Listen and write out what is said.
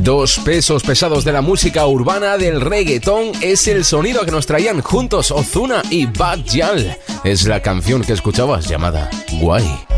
Dos pesos pesados de la música urbana del reggaetón es el sonido que nos traían juntos Ozuna y Bad Gyal. Es la canción que escuchabas llamada Guay.